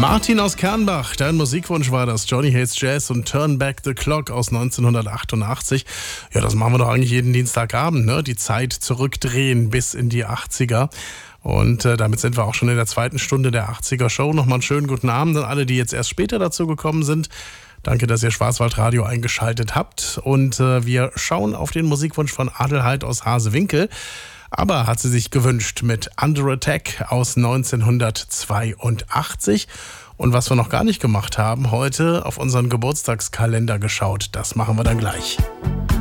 Martin aus Kernbach, dein Musikwunsch war das. Johnny Hates Jazz und Turn Back the Clock aus 1988. Ja, das machen wir doch eigentlich jeden Dienstagabend, ne? Die Zeit zurückdrehen bis in die 80er. Und damit sind wir auch schon in der zweiten Stunde der 80er Show. Nochmal einen schönen guten Abend an alle, die jetzt erst später dazu gekommen sind. Danke, dass ihr Schwarzwaldradio eingeschaltet habt. Und wir schauen auf den Musikwunsch von Adelheid aus Hasewinkel. Aber hat sie sich gewünscht mit Under Attack aus 1982. Und was wir noch gar nicht gemacht haben, heute auf unseren Geburtstagskalender geschaut. Das machen wir dann gleich.